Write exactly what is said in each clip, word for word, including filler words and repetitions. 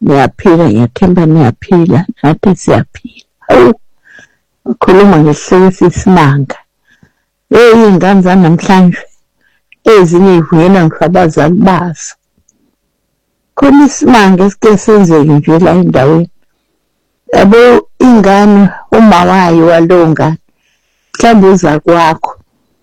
Niyaphila, ngiyathemba niyaphila, nathi siyaphila. Hawu, ukhuluma ngesihloko esisimanga. Iy'ngane zanamhlanje ezinye y'vuyela ngisho abazali bazo. Khona isimanga esike senzeke nje la endaweni. Yabo ingane uma wayo walowo ngane mhlawumbe uza kwakho.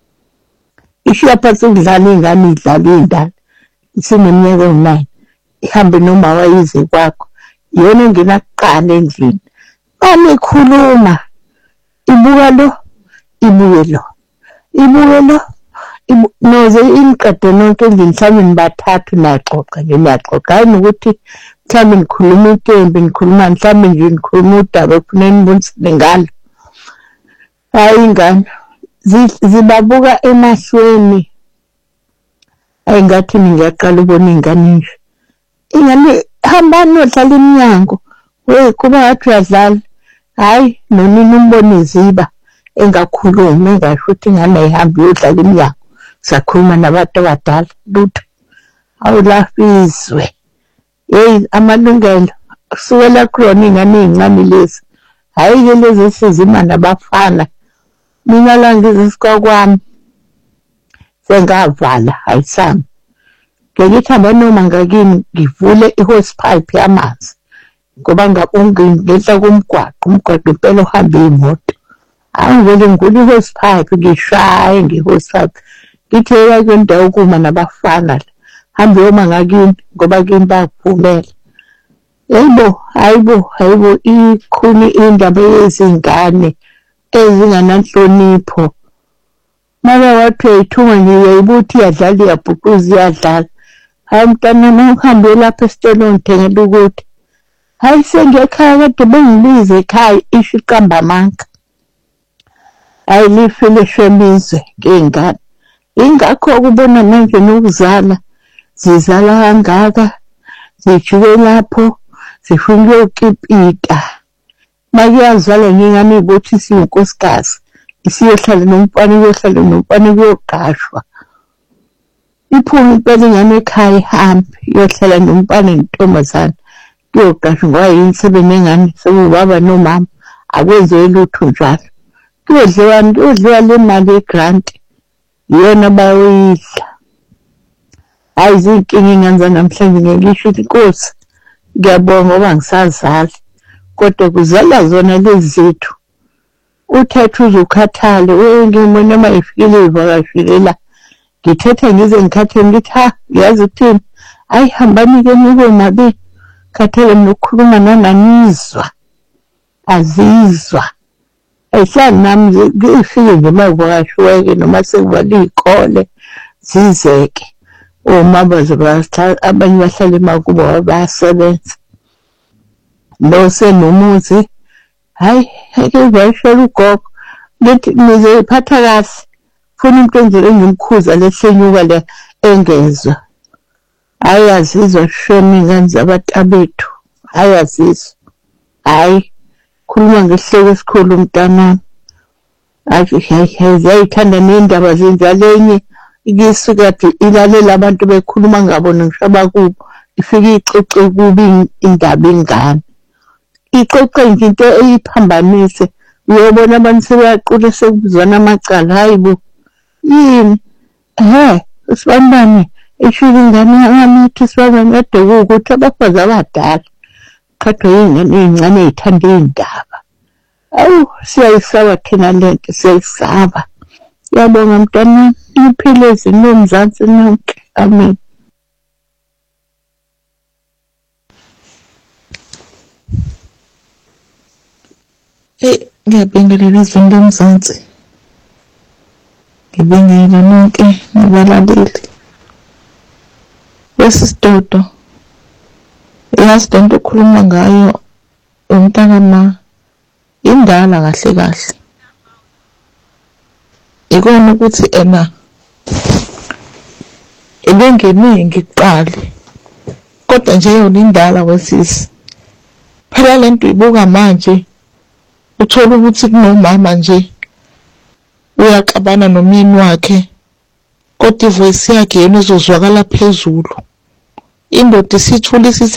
Ishiya phansi ukudlala iy'ngane idlala iy'ndala. Isineminyaka ewu-nine. Ihambe noma wayize kwakho. Iyona engena kuqala endlini. Mama ikhuluma. Ibuka lo, ibuke lo. Ibuke lo. Noze iniqede nonke endlini mhlawumbe nibathathu naxoxa nje niyaxoxa. Hayi nokuthi mhlawumbe nikhuluma inkembe, nikhuluma mhlawumbe nje nikhuluma udaba ekufuneka nibonisane ngalo. Hayi ingane zibabuka emahlweni. Hayi ngathi ngiyaqala ukubona iy'ngane nje. Ingane hambani nodlala iminyango. We kuba ngathi uyadlala. Hayi nonina umbone iziba engakhulumi engasho ukuthi ingane ayihambe iyodlala iminyango. Sakhuluma nabantu abadala lutho. Awulafizwe. Hey amalungelo kusukela kulona ingane ey'ncane lezi. Hhayi-ke lezi esizima nabafana. Mina la ngizesikwa kwami sengavala ayisami. Ngithi hamba noma ngakini ngivule i-hosepipe yamanzi. Ngoba ngingehla kumgwaqo, umgwaqo impela uhamba iy'moto. Angivele ngivule i-hosepipe ngishaye nge-hosepipe. Ngithi yeka kwendawo kuma nabafana la. Hambe yoma ngakini ngoba kini bayakuvumela. Yebo, hayibo, hayibo ikhuni indaba yezingane ezingananhlonipho. Maka wathi uyayithuma nje uyayibuthi iyadlala iyabhuquza iyadlala. Hayi mntana uhambe lapha esitolo ngithengela ukuthi. Hayi sengekhaya kade bengibize ekhaya isho iqamba amanga. Hayi lifile shemizwe ngey'ngane. Ingakho kubona manje nokuzala zizala kangaka zijuke lapho zifuna ukuyokipita. Makuyazala ngingane ibothi isiyinkosikazi isiyohlala nomfana iyohlala nomfana kuyoqashwa. Iphume impela ingane ekhaya ihambe iyohlala nomfana nentombazane kuyoqashwa ngoba yini sebenengane sebubaba nomama akwenziwe lutho njalo. Kuyodliwa kuyodliwa le mali yegrant iyona bayoyidla. Hayi zinkinga iy'ngane zanamhlanje ngisho inkosi ngiyabonga ngoba ngisazali kodwa kuzala zona lezi zethu. Uthethe uze ukhathale ngibona uma ifikile ivakashile la ngithethe ngize ngikhathele ngithi ha yazi ukuthini. Hayi hambani-ke nibe mabe khathele nokukhuluma nananizwa azizwa. Ehlali nami ngifike nje uma ivakashiweke noma sekuvale iy'kole zizeke. Uma baze abanye bahlala emakubo bayasebenza. Lo senomuzi. Hayi ake ivakashele ugogo. Ngithi nizoyiphatha kahle. Funa umuntu enzele ngimkhuza lehlenyuka le engezwa. Hayi azizwa shame iy'ngane zabatabethu. Hayi azizwa. Hayi khuluma ngesihloko esikhulu mntanami. Hayi ziyayithanda ney'ndaba zenzalenye. Ikisi kade ilalela abantu bekhuluma ngabo ngisho abakubo. Ifike ixoxe kubi indaba ingane. Ixoxe nje into eyiphambanise. Uyobona abantu sebeyaqula sekubuzwana amacala. Hayi bo. Yini? He, sibambane. Ishilo ingane yamithi sibambane kade kuwukuthi abafazi abadala. Khathwa iy'ngane ey'ncane ey'thanda iy'ndaba. Awu siyayisaba thina lento siyayisaba. Ngiyabonga mntanami niphile ezini lomzansi nonke. Amen. Eh ngiyabingelela izweni lomzansi. Ngibingelela nonke nabalaleli. Lesidodo yazi lento ukhuluma ngayo umntakama indala kahle kahle. Ikona ukuthi ena ebengeningi kuqala kodwa nje yona indala wesisi. Phela lento ibuka manje uthola ukuthi kunomama nje uyaxabana nomyeni wakhe kodwa ivoice yakhe yena izozwakala phezulu. Indoda isithula